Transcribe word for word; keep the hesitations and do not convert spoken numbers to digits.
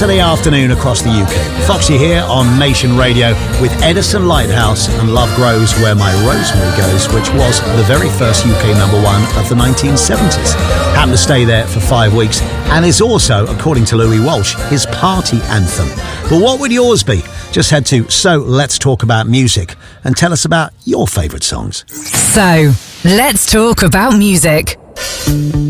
Saturday afternoon across the U K. Foxy here on Nation Radio with Edison Lighthouse and Love Grows Where My Rosemary Goes, which was the very first U K number one of the nineteen seventies. Happened to stay there for five weeks and is also, according to Louis Walsh, his party anthem. But what would yours be? Just head to So Let's Talk About Music and tell us about your favourite songs. So, let's talk about music.